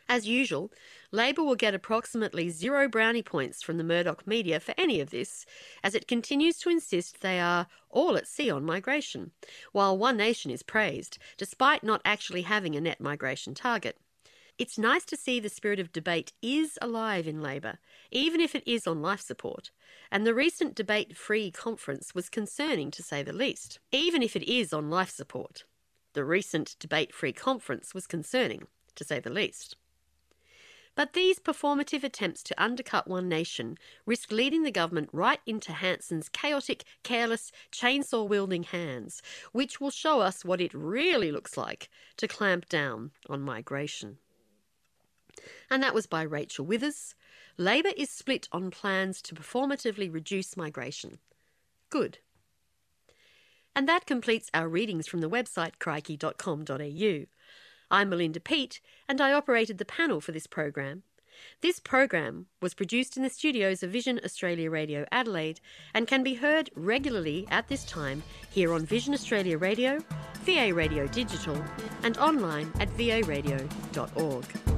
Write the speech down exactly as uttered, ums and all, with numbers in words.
As usual, Labor will get approximately zero brownie points from the Murdoch media for any of this, as it continues to insist they are all at sea on migration, while One Nation is praised, despite not actually having a net migration target. It's nice to see the spirit of debate is alive in Labor, even if it is on life support, and the recent debate-free conference was concerning to say the least, even if it is on life support. The recent debate-free conference was concerning, to say the least. But these performative attempts to undercut One Nation risk leading the government right into Hanson's chaotic, careless, chainsaw-wielding hands, which will show us what it really looks like to clamp down on migration. And that was by Rachel Withers. Labor is split on plans to performatively reduce migration. Good. And that completes our readings from the website crikey dot com dot a u. I'm Melinda Peet, and I operated the panel for this program. This program was produced in the studios of Vision Australia Radio Adelaide and can be heard regularly at this time here on Vision Australia Radio, V A Radio Digital, and online at v a radio dot org.